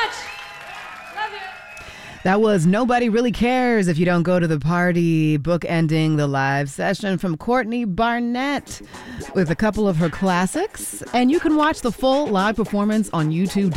much. Love you. That was Nobody Really Cares If You Don't Go to the Party, bookending the live session from Courtney Barnett with a couple of her classics. And you can watch the full live performance on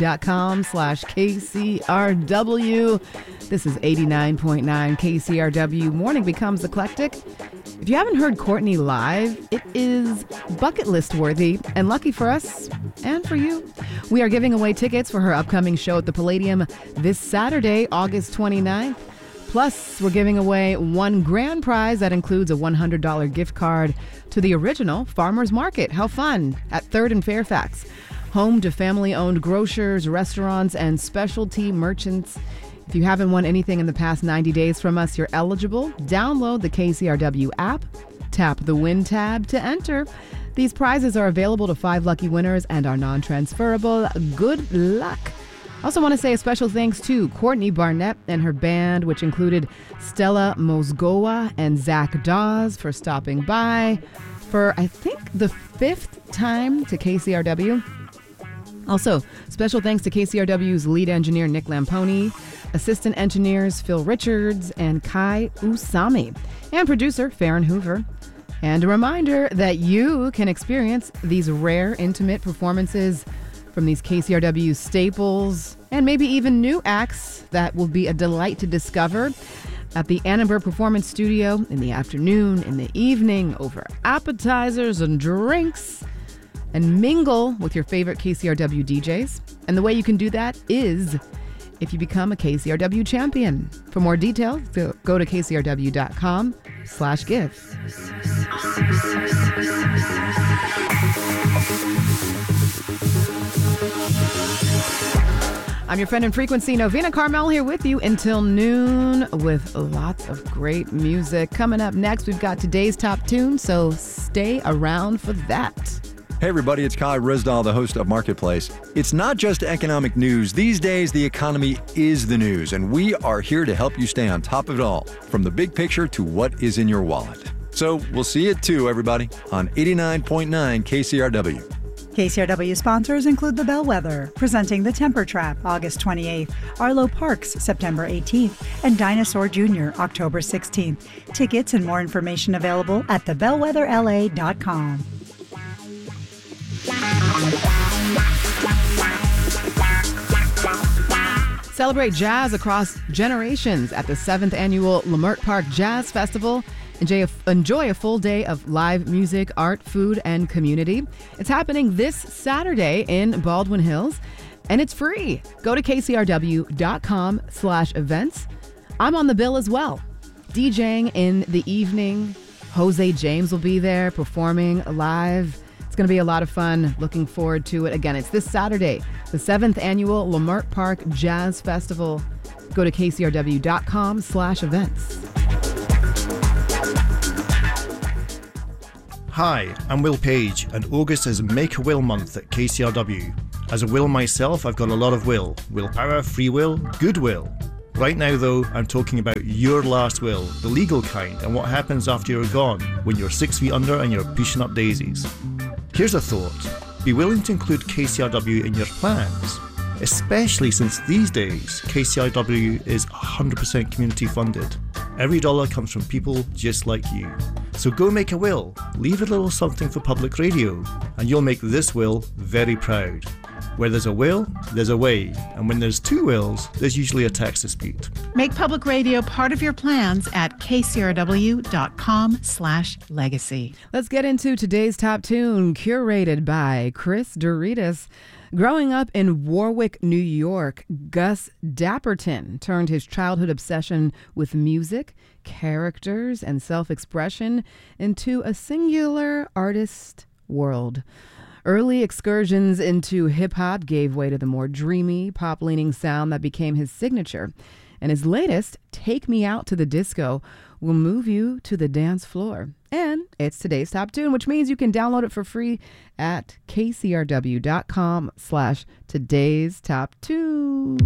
youtube.com/KCRW. This is 89.9 KCRW. Morning Becomes Eclectic. If you haven't heard Courtney live, it is bucket list worthy and lucky for us and for you. We are giving away tickets for her upcoming show at the Palladium this Saturday, August 29th. Plus, we're giving away one grand prize that includes a $100 gift card to the original Farmers Market. How fun! At 3rd and Fairfax. Home to family-owned grocers, restaurants, and specialty merchants. If you haven't won anything in the past 90 days from us, you're eligible. Download the KCRW app. Tap the Win tab to enter. These prizes are available to 5 lucky winners and are non-transferable. Good luck. I also want to say a special thanks to Courtney Barnett and her band, which included Stella Mosgoa and Zach Dawes, for stopping by for, I think, the 5th time to KCRW. Also, special thanks to KCRW's lead engineer, Nick Lamponi, assistant engineers, Phil Richards and Kai Usami, and producer, Farron Hoover. And a reminder that you can experience these rare, intimate performances from these KCRW staples and maybe even new acts that will be a delight to discover at the Annenberg Performance Studio in the afternoon, in the evening, over appetizers and drinks, and mingle with your favorite KCRW DJs. And the way you can do that is if you become a KCRW champion. For more details, go to kcrw.com/give. I'm your friend in frequency, Novena Carmel, here with you until noon with lots of great music. Coming up next, we've got today's top tune, so stay around for that. Hey everybody, it's Kai Rizdal, the host of Marketplace. It's not just economic news. These days, the economy is the news, and we are here to help you stay on top of it all, from the big picture to what is in your wallet. So we'll see you at 2, everybody, on 89.9 KCRW. KCRW sponsors include The Bellwether, presenting The Temper Trap, August 28th, Arlo Parks, September 18th, and Dinosaur Jr., October 16th. Tickets and more information available at thebellwetherla.com. Celebrate jazz across generations at the 7th annual Leimert Park Jazz Festival. Enjoy a full day of live music, art, food, and community. It's happening this Saturday in Baldwin Hills, and it's free. Go to kcrw.com/events. I'm on the bill as well. DJing in the evening. Jose James will be there performing live. It's going to be a lot of fun. Looking forward to it. Again, it's this Saturday, the 7th annual Leimert Park Jazz Festival. Go to kcrw.com/events. Hi, I'm Will Page, and August is Make a Will Month at KCRW. As a will myself, I've got a lot of will. Willpower, free will, goodwill. Right now, though, I'm talking about your last will, the legal kind, and what happens after you're gone, when you're 6 feet under and you're pushing up daisies. Here's a thought. Be willing to include KCRW in your plans, especially since these days KCRW is 100% community funded. Every dollar comes from people just like you. So go make a will, leave a little something for public radio, and you'll make this will very proud. Where there's a will, there's a way, and when there's 2 wills, there's usually a tax dispute. Make public radio part of your plans at kcrw.com/legacy. Let's get into today's top tune, curated by Chris Doritas. Growing up in Warwick, New York, Gus Dapperton turned his childhood obsession with music, characters, and self-expression into a singular artist world. Early excursions into hip-hop gave way to the more dreamy, pop-leaning sound that became his signature. And his latest, Take Me Out to the Disco, will move you to the dance floor. And it's today's top tune, which means you can download it for free at kcrw.com/today's top tune.